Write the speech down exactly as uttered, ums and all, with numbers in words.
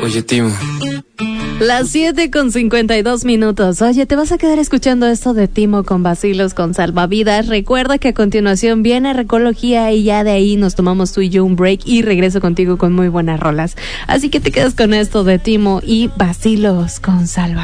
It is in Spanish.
Oye, Timo. Las siete con cincuenta y dos minutos. Oye, ¿te vas a quedar escuchando esto de Timo con Bacilos con Salvavidas? Recuerda que a continuación viene Recología y ya de ahí nos tomamos tú y yo un break y regreso contigo con muy buenas rolas. Así que te quedas con esto de Timo y Bacilos con Salvavidas.